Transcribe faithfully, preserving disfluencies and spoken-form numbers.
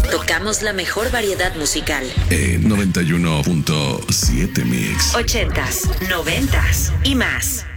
Tocamos la mejor variedad musical. En noventa y uno punto siete Mix. Ochentas, noventas y más.